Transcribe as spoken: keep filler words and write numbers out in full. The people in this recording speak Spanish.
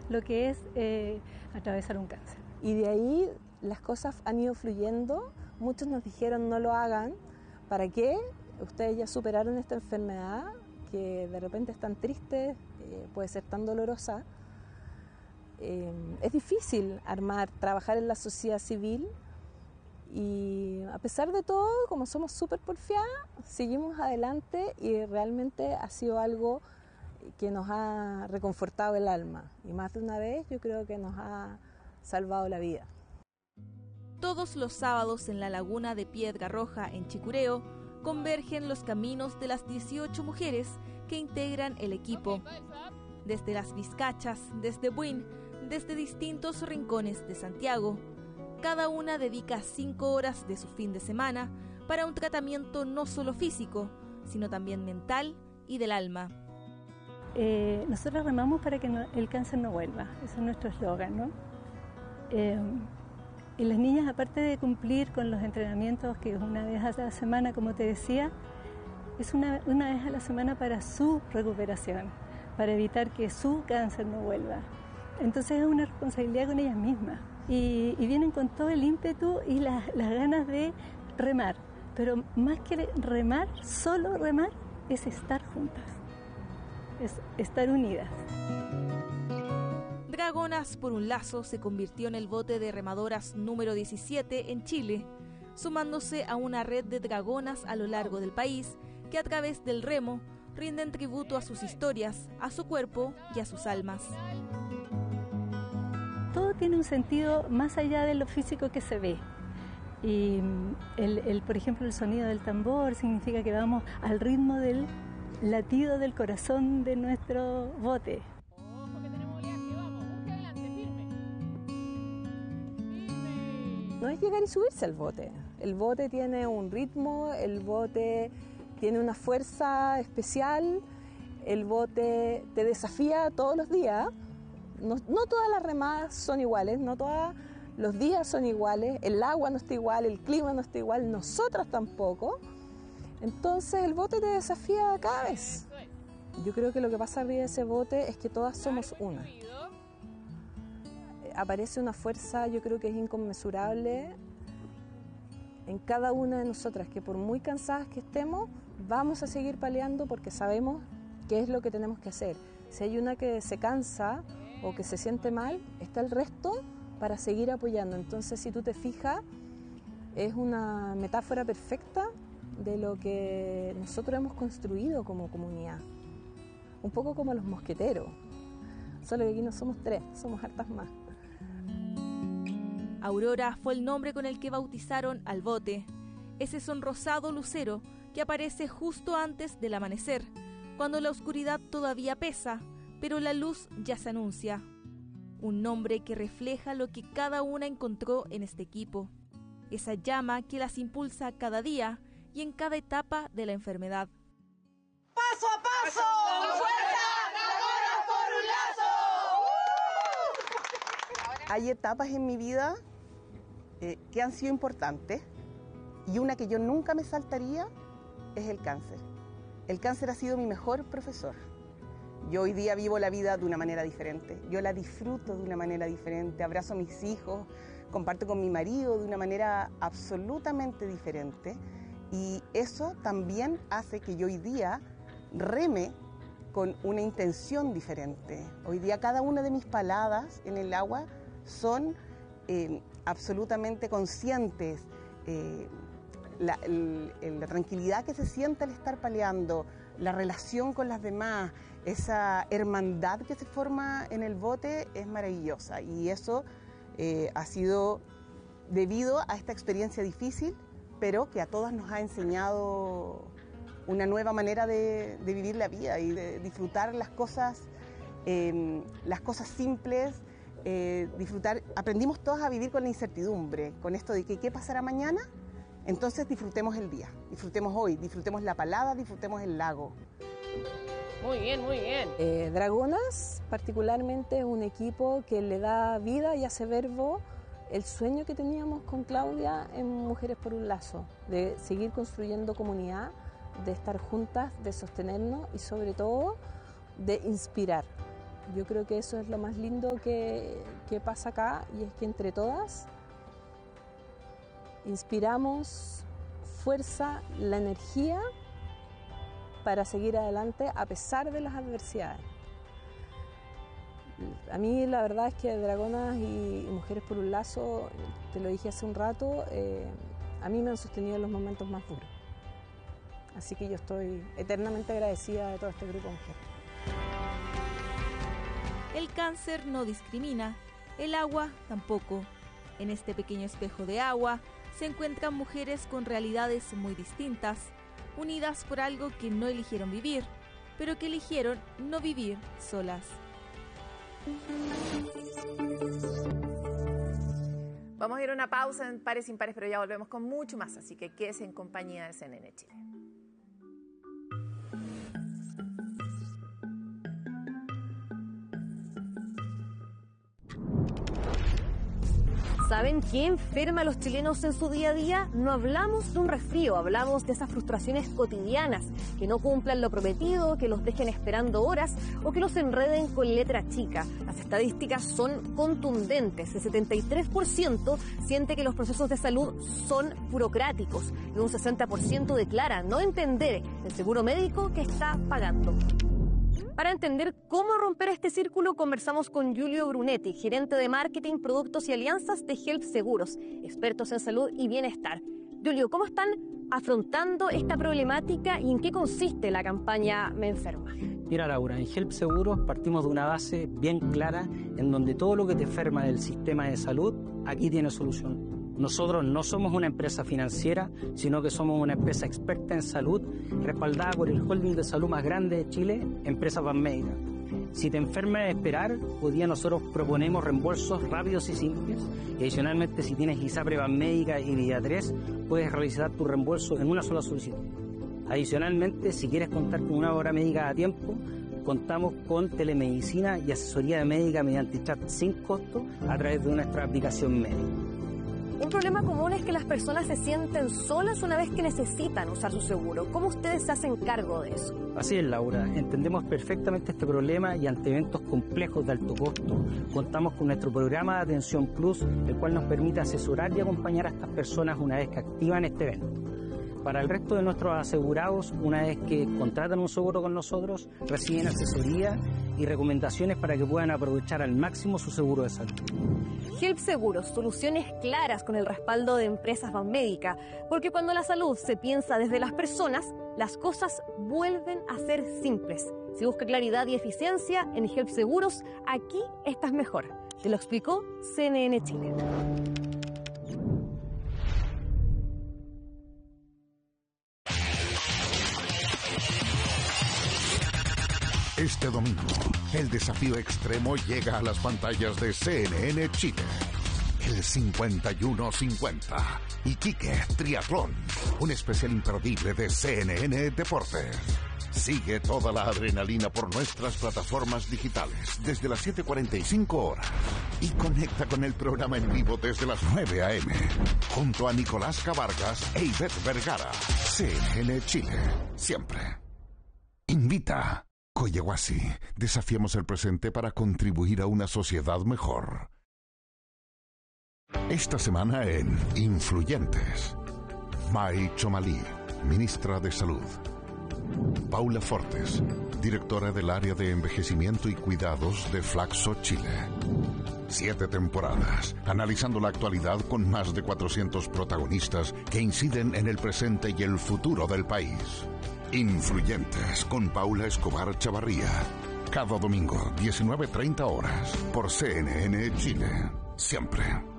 lo que es eh, atravesar un cáncer. Y de ahí las cosas han ido fluyendo, muchos nos dijeron no lo hagan, ¿para qué? Ustedes ya superaron esta enfermedad que de repente es tan triste, eh, puede ser tan dolorosa. Eh, es difícil armar, trabajar en la sociedad civil y a pesar de todo, como somos súper porfiadas, seguimos adelante y realmente ha sido algo que nos ha reconfortado el alma y más de una vez yo creo que nos ha salvado la vida. Todos los sábados en la laguna de Piedra Roja en Chicureo convergen los caminos de las dieciocho mujeres que integran el equipo. Desde Las Vizcachas, desde Buin, desde distintos rincones de Santiago, cada una dedica cinco horas de su fin de semana para un tratamiento no solo físico, sino también mental y del alma. Eh, nosotros remamos para que no, el cáncer no vuelva, ese es nuestro eslogan, ¿no? Eh, y las niñas, aparte de cumplir con los entrenamientos, que es una vez a la semana, como te decía, es una, una vez a la semana para su recuperación, para evitar que su cáncer no vuelva. Entonces es una responsabilidad con ellas mismas. Y, y vienen con todo el ímpetu y la, las ganas de remar. Pero más que remar, solo remar, es estar juntas, es estar unidas. Dragonas por un Lazo se convirtió en el bote de remadoras número diecisiete en Chile, sumándose a una red de dragonas a lo largo del país que a través del remo rinden tributo a sus historias, a su cuerpo y a sus almas. Todo tiene un sentido más allá de lo físico que se ve. Y el, el, por ejemplo, el sonido del tambor significa que vamos al ritmo del latido del corazón de nuestro bote. No es llegar y subirse al bote. El bote tiene un ritmo, el bote tiene una fuerza especial, el bote te desafía todos los días. No, no todas las remadas son iguales, no todos los días son iguales, el agua no está igual, el clima no está igual, nosotras tampoco. Entonces el bote te desafía cada vez. Yo creo que lo que pasa arriba de ese bote es que todas somos una. Aparece una fuerza, yo creo que es inconmensurable en cada una de nosotras, que por muy cansadas que estemos, vamos a seguir peleando porque sabemos qué es lo que tenemos que hacer. Si hay una que se cansa o que se siente mal, está el resto para seguir apoyando. Entonces, si tú te fijas, es una metáfora perfecta de lo que nosotros hemos construido como comunidad. Un poco como los mosqueteros, solo que aquí no somos tres, somos hartas más. Aurora fue el nombre con el que bautizaron al bote, ese sonrosado lucero que aparece justo antes del amanecer, cuando la oscuridad todavía pesa, pero la luz ya se anuncia. Un nombre que refleja lo que cada una encontró en este equipo, esa llama que las impulsa cada día y en cada etapa de la enfermedad. ¡Paso a paso! ¡Fuerza! ¡Dragonas por un lazo! Hay etapas en mi vida eh, que han sido importantes y una que yo nunca me saltaría es el cáncer. El cáncer ha sido mi mejor profesor. Yo hoy día vivo la vida de una manera diferente, yo la disfruto de una manera diferente, abrazo a mis hijos, comparto con mi marido de una manera absolutamente diferente y eso también hace que yo hoy día reme con una intención diferente. Hoy día cada una de mis paladas en el agua son eh, absolutamente conscientes, eh, la, el, el, la tranquilidad que se siente al estar paleando, la relación con las demás, esa hermandad que se forma en el bote es maravillosa y eso eh, ha sido debido a esta experiencia difícil, pero que a todas nos ha enseñado una nueva manera de, de vivir la vida y de disfrutar las cosas, eh, las cosas simples, eh, disfrutar. Aprendimos todas a vivir con la incertidumbre, con esto de que qué pasará mañana. Entonces disfrutemos el día, disfrutemos hoy, disfrutemos la palada, disfrutemos el lago. Muy bien, muy bien. Eh, Dragonas, particularmente, es un equipo que le da vida y hace verbo el sueño que teníamos con Claudia en Mujeres por un Lazo, de seguir construyendo comunidad, de estar juntas, de sostenernos y sobre todo de inspirar, Yo creo que eso es lo más lindo que, que pasa acá, y es que entre todas inspiramos fuerza, la energía para seguir adelante a pesar de las adversidades. A mí la verdad es que Dragonas y Mujeres por un Lazo, te lo dije hace un rato, eh, a mí me han sostenido en los momentos más duros. Así que yo estoy eternamente agradecida de todo este grupo de mujeres. El cáncer no discrimina, el agua tampoco. En este pequeño espejo de agua se encuentran mujeres con realidades muy distintas, unidas por algo que no eligieron vivir, pero que eligieron no vivir solas. Vamos a ir a una pausa en Pares Impares, pero ya volvemos con mucho más, así que quédese en compañía de C N N Chile. ¿Saben qué enferma a los chilenos en su día a día? No hablamos de un resfrío, hablamos de esas frustraciones cotidianas, que no cumplan lo prometido, que los dejen esperando horas o que los enreden con letra chica. Las estadísticas son contundentes. El setenta y tres por ciento siente que los procesos de salud son burocráticos y un sesenta por ciento declara no entender el seguro médico que está pagando. Para entender cómo romper este círculo, conversamos con Giulio Brunetti, gerente de marketing, productos y alianzas de Help Seguros, expertos en salud y bienestar. Giulio, ¿cómo están afrontando esta problemática y en qué consiste la campaña Me Enferma? Mira, Laura, en Help Seguros partimos de una base bien clara en donde todo lo que te enferma del sistema de salud, aquí tiene solución. Nosotros no somos una empresa financiera, sino que somos una empresa experta en salud, respaldada por el holding de salud más grande de Chile, Empresas Banmédica. Si te enfermas de esperar, hoy día nosotros proponemos reembolsos rápidos y simples. Y adicionalmente, si tienes ISAPRE Banmédica y Vida tres, puedes realizar tu reembolso en una sola solicitud. Adicionalmente, si quieres contar con una hora médica a tiempo, contamos con telemedicina y asesoría médica mediante chat sin costo a través de nuestra aplicación médica. Un problema común es que las personas se sienten solas una vez que necesitan usar su seguro. ¿Cómo ustedes se hacen cargo de eso? Así es, Laura. Entendemos perfectamente este problema y ante eventos complejos de alto costo, contamos con nuestro programa de Atención Plus, el cual nos permite asesorar y acompañar a estas personas una vez que activan este evento. Para el resto de nuestros asegurados, una vez que contratan un seguro con nosotros, reciben asesoría y recomendaciones para que puedan aprovechar al máximo su seguro de salud. Help Seguros, soluciones claras con el respaldo de Empresas Banmédica, porque cuando la salud se piensa desde las personas, las cosas vuelven a ser simples. Si busca claridad y eficiencia en Help Seguros, aquí estás mejor. Te lo explicó C N N Chile. Este domingo, el desafío extremo llega a las pantallas de C N N Chile. El cincuenta y uno cincuenta. Iquique Triatlón. Un especial imperdible de C N N Deportes. Sigue toda la adrenalina por nuestras plataformas digitales desde las siete cuarenta y cinco horas. Y conecta con el programa en vivo desde las nueve a eme. Junto a Nicolás Cabargas e Ivette Vergara. C N N Chile. Siempre. Invita. Coyahuasi, desafiamos el presente para contribuir a una sociedad mejor. Esta semana en Influyentes. May Chomalí, ministra de Salud. Paula Fortes, directora del área de envejecimiento y cuidados de Flaxo Chile. Siete temporadas, analizando la actualidad con más de cuatrocientos protagonistas que inciden en el presente y el futuro del país. Influyentes con Paula Escobar Chavarría. Cada domingo, diecinueve treinta horas, por C N N Chile. Siempre.